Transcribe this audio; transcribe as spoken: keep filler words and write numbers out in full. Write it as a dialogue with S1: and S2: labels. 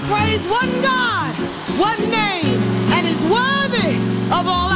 S1: praise one God, one name, and is worthy of all